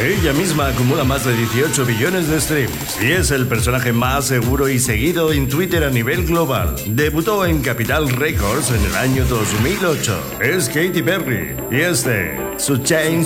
Ella misma acumula más de 18 billones de streams y es el personaje más seguro y seguido en Twitter a nivel global. Debutó en Capital Records en el año 2008. Es Katy Perry y su Chain